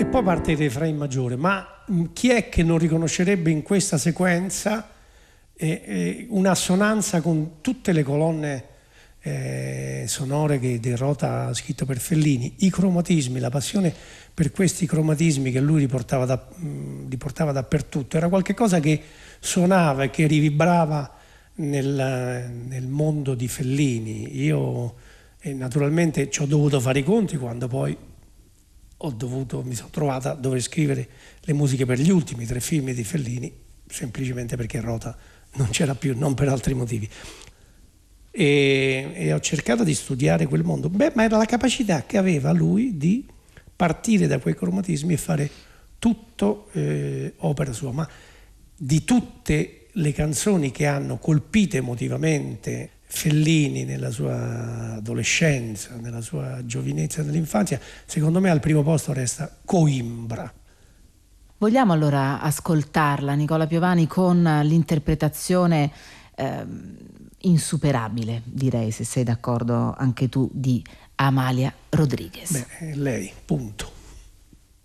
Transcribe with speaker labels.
Speaker 1: E poi parte il refrain maggiore, ma chi è che non riconoscerebbe in questa sequenza un'assonanza con tutte le colonne sonore che De Rota ha scritto per Fellini, i cromatismi, la passione per questi cromatismi che lui riportava dappertutto, era qualcosa che suonava e che rivibrava nel mondo di Fellini. Io naturalmente ci ho dovuto fare i conti quando poi mi sono trovata a dover scrivere le musiche per gli ultimi 3 film di Fellini, semplicemente perché Rota non c'era più, non per altri motivi. E ho cercato di studiare quel mondo. Ma era la capacità che aveva lui di partire da quei cromatismi e fare tutto opera sua. Ma di tutte le canzoni che hanno colpito emotivamente Fellini nella sua adolescenza, nella sua giovinezza, nell'infanzia, secondo me al primo posto resta Coimbra.
Speaker 2: Vogliamo allora ascoltarla, Nicola Piovani, con l'interpretazione insuperabile, direi, se sei d'accordo anche tu, di Amalia Rodriguez.
Speaker 1: Lei, punto.